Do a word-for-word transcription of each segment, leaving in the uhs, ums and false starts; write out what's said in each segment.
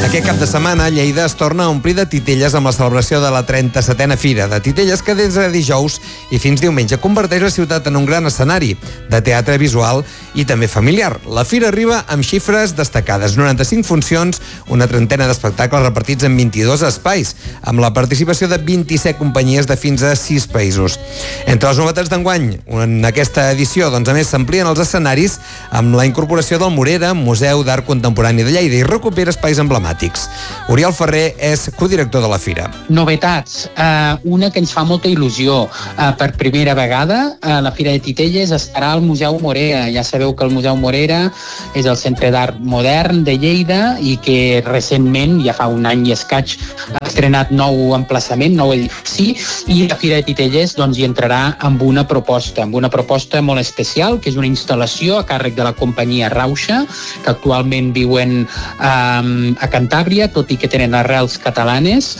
Aquest cap de setmana, Lleida es torna a omplir de titelles amb la celebració de la trenta-setena Fira de Titelles, que des de dijous i fins diumenge converteix la ciutat en un gran escenari de teatre visual i també familiar. La Fira arriba amb xifres destacades, noranta-cinc funcions, una trentena d'espectacles repartits en vint-i-dos espais, amb la participació de vint-i-set companyies de fins a sis països. Entre les novetats d'enguany, en aquesta edició, doncs a més, s'amplien els escenaris amb la incorporació del Morera, Museu d'Art Contemporani de Lleida, i recupera espais emblemàtics. Oriol Ferrer és codirector de la Fira. Novetats. Uh, una que ens fa molta il·lusió. Uh, per primera vegada, uh, la Fira de Titelles estarà al Museu Morera. Ja sabeu que el Museu Morera és el Centre d'Art Modern de Lleida i que recentment, ja fa un any i escaig, ha estrenat nou emplaçament, nou edifici, i la Fira de Titelles doncs, hi entrarà amb una proposta, amb una proposta molt especial, que és una instal·lació a càrrec de la companyia Rauxa, que actualment viuen um, a Cantàbria, tot i que tenen arrels catalanes,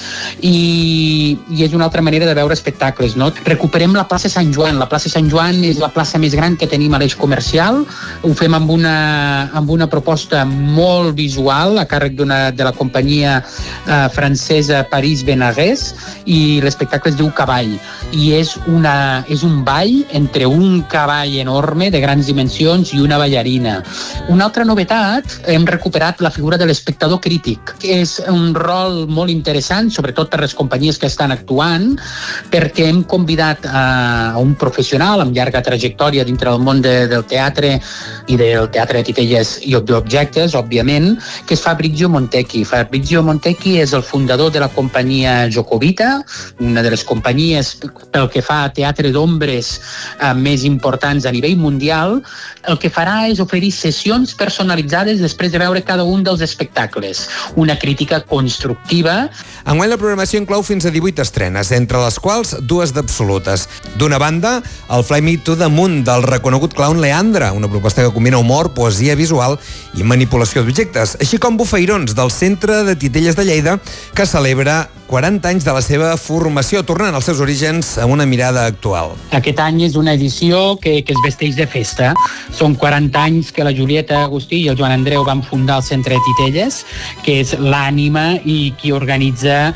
i, i és una altra manera de veure espectacles, no? Recuperem la plaça Sant Joan. La plaça Sant Joan és la plaça més gran que tenim a l'eix comercial. Ho fem amb una, amb una proposta molt visual a càrrec d'una, de la companyia eh, francesa Paris Benaguès, i l'espectacle es diu Cavall, i és, una, és un ball entre un cavall enorme de grans dimensions i una ballarina. Una altra novetat, hem recuperat la figura de l'espectador crític, que és un rol molt interessant, sobretot per les companyies que estan actuant, perquè hem convidat a un professional amb llarga trajectòria dintre del món de, del teatre i del teatre de titelles i d'objectes, òbviament, que és Fabrizio Montecchi. Fabrizio Montecchi és el fundador de la companyia Jocovita, una de les companyies pel que fa a teatre d'ombres eh, més importants a nivell mundial. El que farà és oferir sessions personalitzades després de veure cada un dels espectacles. Una crítica constructiva. Enguany la programació inclou fins a divuit estrenes, entre les quals dues d'absolutes. D'una banda, el Fly Me to the Moon del reconegut clown Leandre, una proposta que combina humor, poesia visual i manipulació d'objectes, així com Bufairons del Centre de Titelles de Lleida, que celebra quaranta anys de la seva formació, tornant als seus orígens amb una mirada actual. Aquest any és una edició que, que es vesteix de festa. Són quaranta anys que la Julieta Agustí i el Joan Andreu van fundar el Centre de Titelles, que és l'ànima i qui organitza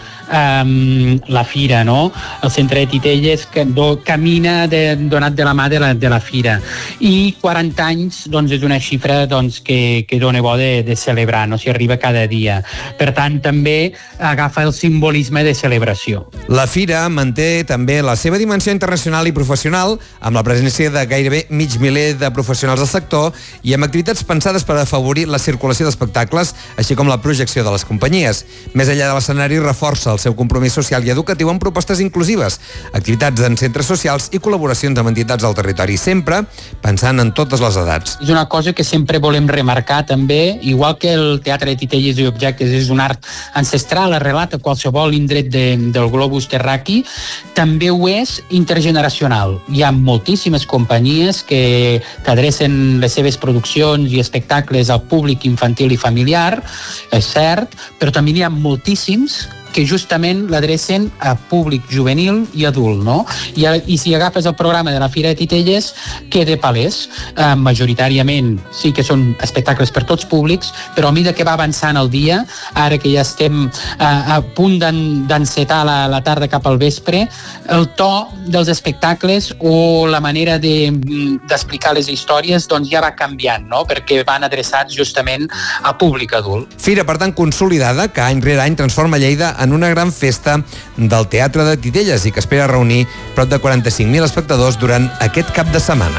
um, la fira, no? El Centre de Titelles que do, camina de, donat de la mà de la, de la fira. I quaranta anys doncs, és una xifra doncs, que, que dona bo de, de celebrar, no? S'hi arriba cada dia. Per tant, també agafa el simbolisme de celebració. La fira manté també la seva dimensió internacional i professional, amb la presència de gairebé mig miler de professionals del sector i amb activitats pensades per afavorir la circulació d'espectacles, així com la projecció de les companyies. Més enllà de l'escenari, reforça el seu compromís social i educatiu amb propostes inclusives, activitats en centres socials i col·laboracions amb entitats del territori, sempre pensant en totes les edats. És una cosa que sempre volem remarcar també, igual que el teatre de titelles i objectes és un art ancestral arrelat a qualsevol indret de, del globus terraqui, també ho és intergeneracional. Hi ha moltíssimes companyies que, que adrecen les seves produccions i espectacles al públic infantil i familiar, és cert, però també n'hi ha moltíssims que justament l'adrecen a públic juvenil i adult, no? I, i si agafes el programa de la Fira de Titelles, queda palès. Eh, majoritàriament sí que són espectacles per tots públics, però a mesura que va avançant el dia, ara que ja estem eh, a punt d'encetar la, la tarda cap al vespre, el to dels espectacles o la manera d'explicar de, les històries doncs ja va canviant, no? Perquè van adreçats justament a públic adult. Fira, per tant, consolidada, que any rere any transforma Lleida en una gran festa del Teatre de Titelles i que espera reunir prop de quaranta-cinc mil espectadors durant aquest cap de setmana.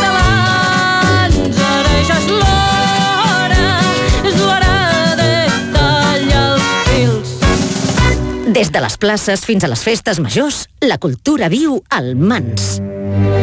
Catalans, ara ja és l'hora, és l'hora de tallar els fils. Des de les places fins a les festes majors, la cultura viu al Mans.